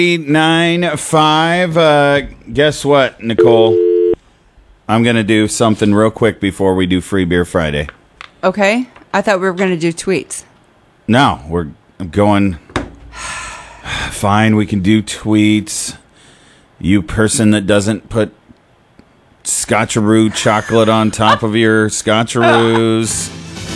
395. Guess what, Nicole? I'm going to do something real quick before we do Free Beer Friday. Okay. I thought we were going to do tweets. No, we're going... Fine, we can do tweets. You person that doesn't put Scotcheroo chocolate on top of your Scotcheroos.